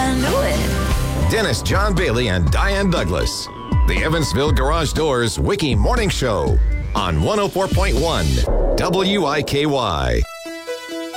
I knew it. Dennis John Bailey and Diane Douglas. The Evansville Garage Doors Wiki Morning Show on 104.1 WIKY.